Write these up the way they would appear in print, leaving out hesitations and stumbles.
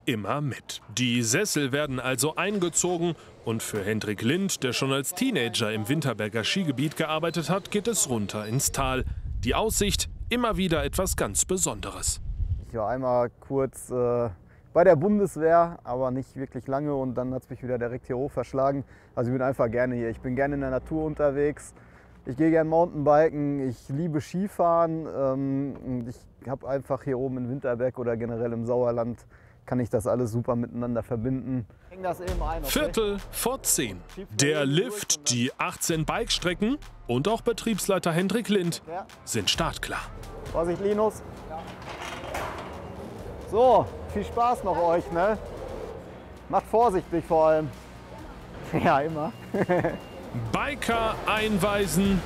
immer mit. Die Sessel werden also eingezogen und für Hendrik Lind, der schon als Teenager im Winterberger Skigebiet gearbeitet hat, geht es runter ins Tal. Die Aussicht, immer wieder etwas ganz Besonderes. Ich war einmal kurz bei der Bundeswehr, aber nicht wirklich lange, und dann hat es mich wieder direkt hier hoch verschlagen. Also ich bin einfach gerne hier. Ich bin gerne in der Natur unterwegs. Ich gehe gerne Mountainbiken, ich liebe Skifahren. Und ich habe einfach hier oben in Winterberg oder generell im Sauerland, kann ich das alles super miteinander verbinden. Viertel vor 10. Der Lift, die 18 Bikestrecken und auch Betriebsleiter Hendrik Lind sind startklar. Vorsicht, Linus. So, viel Spaß noch euch, ne? Macht vorsichtig vor allem. Ja, immer. Biker einweisen,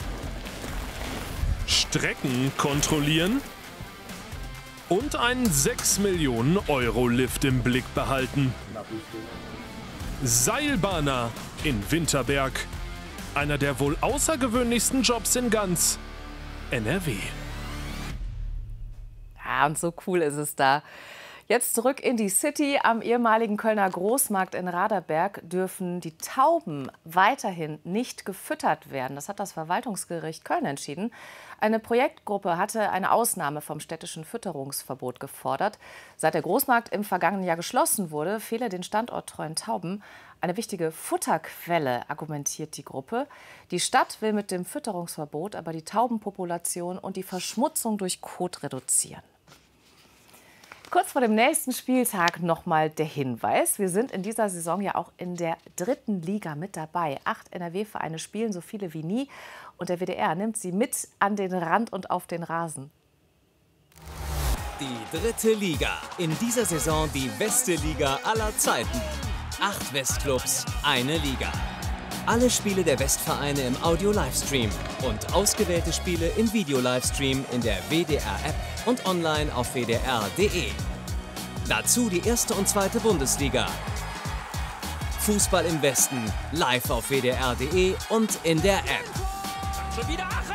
Strecken kontrollieren und einen 6 Millionen Euro Lift im Blick behalten. Seilbahner in Winterberg. Einer der wohl außergewöhnlichsten Jobs in ganz NRW. Ja, und so cool ist es da. Jetzt zurück in die City. Am ehemaligen Kölner Großmarkt in Raderberg dürfen die Tauben weiterhin nicht gefüttert werden. Das hat das Verwaltungsgericht Köln entschieden. Eine Projektgruppe hatte eine Ausnahme vom städtischen Fütterungsverbot gefordert. Seit der Großmarkt im vergangenen Jahr geschlossen wurde, fehle den standorttreuen Tauben eine wichtige Futterquelle, argumentiert die Gruppe. Die Stadt will mit dem Fütterungsverbot aber die Taubenpopulation und die Verschmutzung durch Kot reduzieren. Kurz vor dem nächsten Spieltag noch mal der Hinweis. Wir sind in dieser Saison ja auch in der 3. Liga mit dabei. 8 NRW-Vereine spielen so viele wie nie. Und der WDR nimmt sie mit an den Rand und auf den Rasen. Die 3. Liga. In dieser Saison die beste Liga aller Zeiten. 8 Westclubs, eine Liga. Alle Spiele der Westvereine im Audio-Livestream und ausgewählte Spiele im Video-Livestream in der WDR-App und online auf wdr.de. Dazu die 1. und 2. Bundesliga. Fußball im Westen, live auf wdr.de und in der App. Schon wieder Aachen!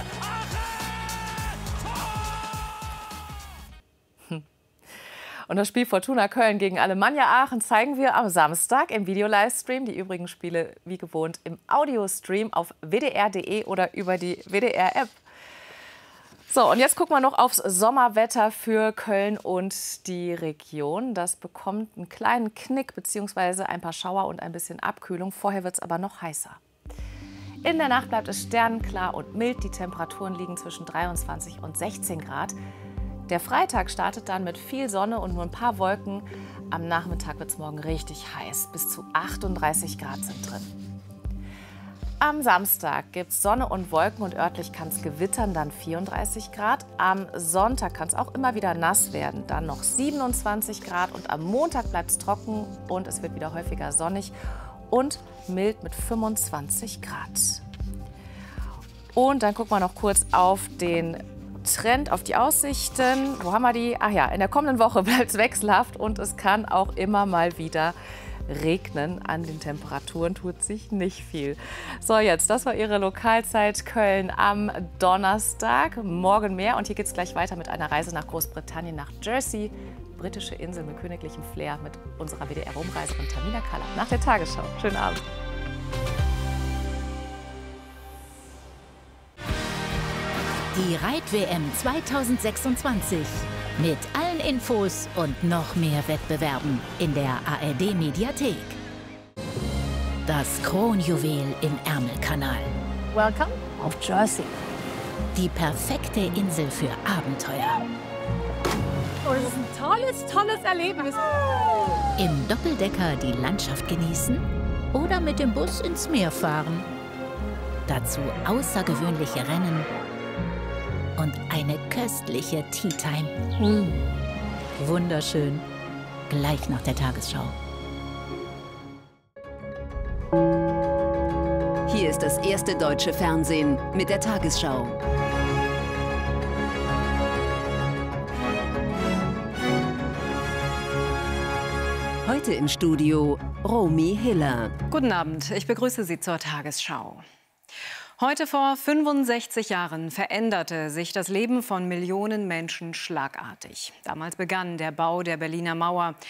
Und das Spiel Fortuna Köln gegen Alemannia Aachen zeigen wir am Samstag im Video-Livestream. Die übrigen Spiele wie gewohnt im Audio-Stream auf wdr.de oder über die WDR-App. So, und jetzt gucken wir noch aufs Sommerwetter für Köln und die Region. Das bekommt einen kleinen Knick bzw. ein paar Schauer und ein bisschen Abkühlung. Vorher wird es aber noch heißer. In der Nacht bleibt es sternenklar und mild. Die Temperaturen liegen zwischen 23 und 16 Grad. Der Freitag startet dann mit viel Sonne und nur ein paar Wolken. Am Nachmittag wird es morgen richtig heiß. Bis zu 38 Grad sind drin. Am Samstag gibt es Sonne und Wolken und örtlich kann es gewittern, dann 34 Grad. Am Sonntag kann es auch immer wieder nass werden, dann noch 27 Grad. Und am Montag bleibt es trocken und es wird wieder häufiger sonnig und mild mit 25 Grad. Und dann gucken wir noch kurz auf den Trend, auf die Aussichten. Wo haben wir die? Ach ja, in der kommenden Woche bleibt es wechselhaft und es kann auch immer mal wieder regnen. An den Temperaturen tut sich nicht viel. So, jetzt, das war Ihre Lokalzeit Köln am Donnerstag. Morgen mehr und hier geht es gleich weiter mit einer Reise nach Großbritannien, nach Jersey. Britische Insel mit königlichem Flair mit unserer WDR-Rumreiserin Tamina Kalla nach der Tagesschau. Schönen Abend. Die Reit-WM 2026 mit allen Infos und noch mehr Wettbewerben in der ARD-Mediathek. Das Kronjuwel im Ärmelkanal. Welcome auf Jersey. Die perfekte Insel für Abenteuer. Oh, das ist ein tolles Erlebnis. Im Doppeldecker die Landschaft genießen oder mit dem Bus ins Meer fahren. Dazu außergewöhnliche Rennen und eine köstliche Tea Time. Wunderschön. Gleich nach der Tagesschau. Hier ist das erste deutsche Fernsehen mit der Tagesschau. Heute im Studio Romy Hiller. Guten Abend, ich begrüße Sie zur Tagesschau. Heute vor 65 Jahren veränderte sich das Leben von Millionen Menschen schlagartig. Damals begann der Bau der Berliner Mauer.